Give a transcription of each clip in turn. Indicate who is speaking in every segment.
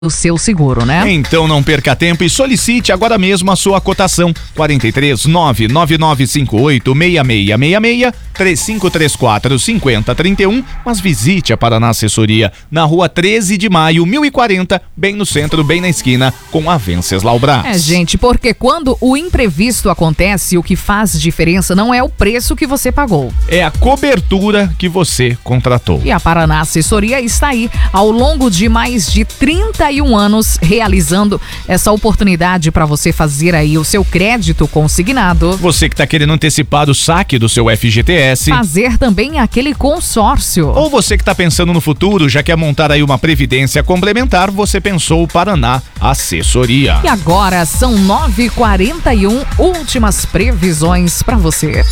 Speaker 1: o seu seguro, né?
Speaker 2: Então não perca tempo e solicite agora mesmo a sua cotação. 43 99958 6666 3534 5031, mas visite a Paraná Assessoria na rua 13 de maio, 1040, bem no centro, bem na esquina, com a Venceslau Braz.
Speaker 1: Gente, porque quando o imprevisto acontece, o que faz diferença não é o preço que você pagou.
Speaker 2: É a cobertura que você contratou.
Speaker 1: E a Paraná Assessoria está aí ao longo de mais de 31 anos realizando essa oportunidade para você fazer aí o seu crédito consignado.
Speaker 2: Você que está querendo antecipar o saque do seu FGTS.
Speaker 1: Fazer também aquele consórcio.
Speaker 2: Ou você que está pensando no futuro, já quer montar aí uma previdência complementar, você pensou Paraná Assessoria.
Speaker 1: E agora são 9h41, últimas previsões para você.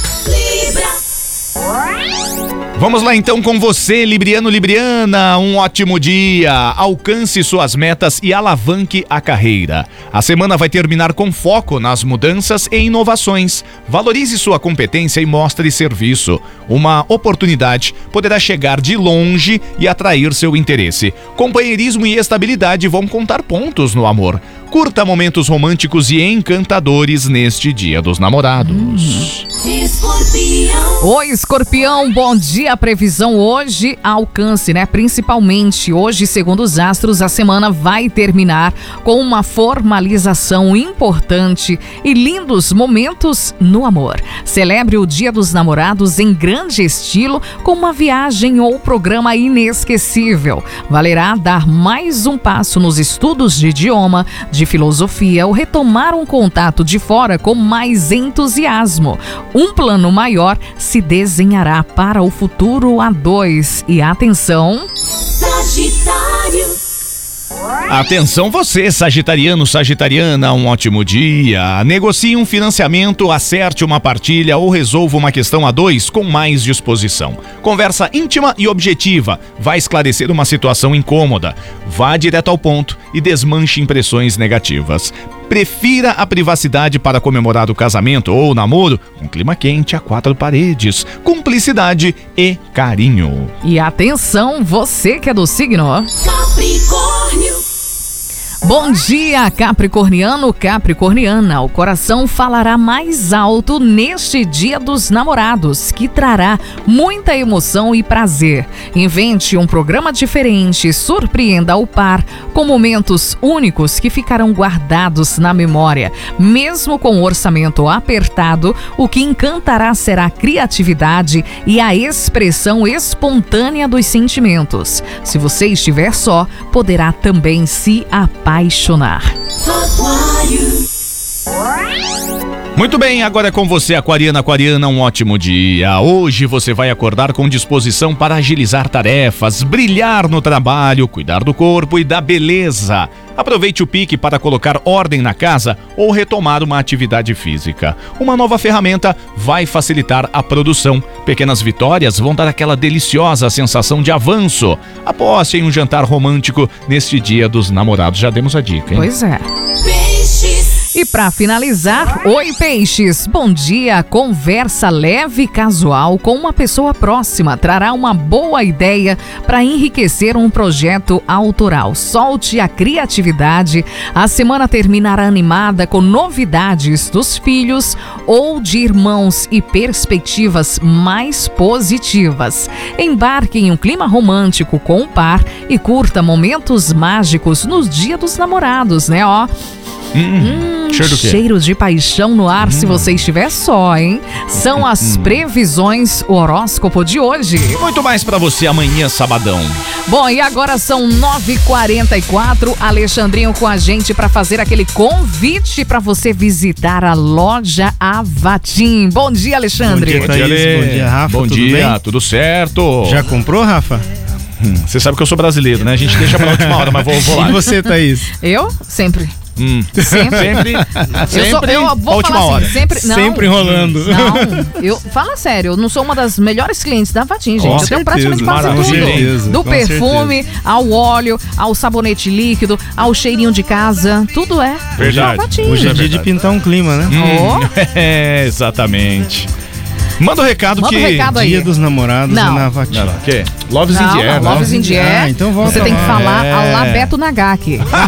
Speaker 2: Vamos lá então com você, Libriano, Libriana, um ótimo dia, alcance suas metas e alavanque a carreira. A semana vai terminar com foco nas mudanças e inovações. Valorize sua competência e mostre serviço. Uma oportunidade poderá chegar de longe e atrair seu interesse. Companheirismo e estabilidade vão contar pontos no amor. Curta momentos românticos e encantadores neste Dia dos Namorados.
Speaker 1: Oi, Escorpião, bom dia. A previsão hoje, alcance, né? Principalmente hoje, segundo os astros, a semana vai terminar com uma formalização importante e lindos momentos no amor. Celebre o Dia dos Namorados em grande estilo com uma viagem ou programa inesquecível. Valerá dar mais um passo nos estudos de idioma, de filosofia ou retomar um contato de fora com mais entusiasmo. Um plano maior se desenhará para o futuro a dois. E atenção...
Speaker 3: Sagitário.
Speaker 2: Atenção você, sagitariano, sagitariana, um ótimo dia. Negocie um financiamento, acerte uma partilha ou resolva uma questão a dois com mais disposição. Conversa íntima e objetiva vai esclarecer uma situação incômoda. Vá direto ao ponto e desmanche impressões negativas. Prefira a privacidade para comemorar o casamento ou o namoro com clima quente a quatro paredes, cumplicidade e carinho.
Speaker 1: E atenção, você que é do signo
Speaker 3: Capricórnio.
Speaker 1: Bom dia, capricorniano, capricorniana. O coração falará mais alto neste Dia dos Namorados, que trará muita emoção e prazer. Invente um programa diferente, surpreenda o par com momentos únicos que ficarão guardados na memória. Mesmo com o orçamento apertado, o que encantará será a criatividade e a expressão espontânea dos sentimentos. Se você estiver só, poderá também se apaixonar.
Speaker 2: Muito bem, agora é com você, aquariana, aquariana, um ótimo dia. Hoje você vai acordar com disposição para agilizar tarefas, brilhar no trabalho, cuidar do corpo e da beleza. Aproveite o pique para colocar ordem na casa ou retomar uma atividade física. Uma nova ferramenta vai facilitar a produção. Pequenas vitórias vão dar aquela deliciosa sensação de avanço. Aposte em um jantar romântico neste Dia dos Namorados. Já demos a dica, hein?
Speaker 1: Pois é.
Speaker 3: Peixes.
Speaker 1: E para finalizar, oi peixes, bom dia, conversa leve e casual com uma pessoa próxima trará uma boa ideia para enriquecer um projeto autoral. Solte a criatividade, a semana terminará animada com novidades dos filhos ou de irmãos e perspectivas mais positivas. Embarque em um clima romântico com o par e curta momentos mágicos no Dia dos Namorados, né, ó.
Speaker 2: Cheiro do quê?
Speaker 1: Cheiro de paixão no ar se você estiver só, hein? São as previsões, o horóscopo de hoje.
Speaker 2: E muito mais pra você amanhã, sabadão.
Speaker 1: Bom, e agora são 9h44, Alexandrinho com a gente pra fazer aquele convite pra você visitar a loja Avatim. Bom dia, Alexandre.
Speaker 4: Bom dia, Thaís. Bom dia, Rafa.
Speaker 2: Bom
Speaker 4: tudo
Speaker 2: dia,
Speaker 4: bem?
Speaker 2: tudo certo?
Speaker 4: Já comprou, Rafa?
Speaker 2: Você sabe que eu sou brasileiro, né? A gente deixa pra última hora, mas vou lá.
Speaker 4: E você, Thaís?
Speaker 1: Eu? Sempre.
Speaker 2: Sempre.
Speaker 1: Eu vou
Speaker 2: última
Speaker 1: falar
Speaker 2: hora.
Speaker 1: assim, sempre, não,
Speaker 4: Sempre enrolando.
Speaker 1: Não, fala sério, eu não sou uma das melhores clientes da Avatim, gente.
Speaker 4: Com
Speaker 1: Eu tenho praticamente quase
Speaker 2: maravilha.
Speaker 1: tudo.
Speaker 4: Certeza,
Speaker 1: Do
Speaker 4: com
Speaker 1: perfume, ao óleo, ao sabonete líquido, ao cheirinho de casa, tudo é
Speaker 2: Verdade.
Speaker 1: da Avatim.
Speaker 4: Hoje é dia de pintar um clima, né?
Speaker 1: Oh.
Speaker 2: É, exatamente. Manda o recado
Speaker 1: Manda
Speaker 2: que...
Speaker 1: o recado aí.
Speaker 4: Dia dos Namorados
Speaker 1: Não.
Speaker 4: é na Vatina.
Speaker 2: Não, o quê? Loves in the Air,
Speaker 1: Não,
Speaker 2: né?
Speaker 1: Loves in the Air.
Speaker 4: Ah, então volta
Speaker 1: Você tem que
Speaker 4: lá.
Speaker 1: falar
Speaker 2: É.
Speaker 1: a lá Beto Nagaki.